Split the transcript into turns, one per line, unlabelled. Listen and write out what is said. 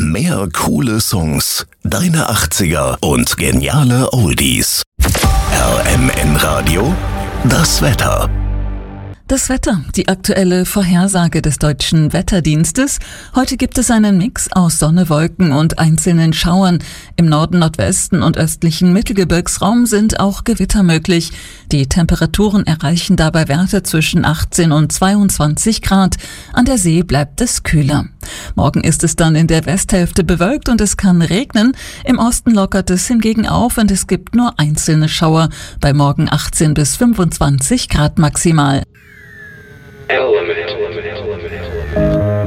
Mehr coole Songs, deine 80er und geniale Oldies. RMN Radio, das Wetter.
Das Wetter, die aktuelle Vorhersage des Deutschen Wetterdienstes. Heute gibt es einen Mix aus Sonne, Wolken und einzelnen Schauern. Im Norden, Nordwesten und östlichen Mittelgebirgsraum sind auch Gewitter möglich. Die Temperaturen erreichen dabei Werte zwischen 18 und 22 Grad. An der See bleibt es kühler. Morgen ist es dann in der Westhälfte bewölkt und es kann regnen. Im Osten lockert es hingegen auf und es gibt nur einzelne Schauer. Bei morgen 18 bis 25 Grad maximal.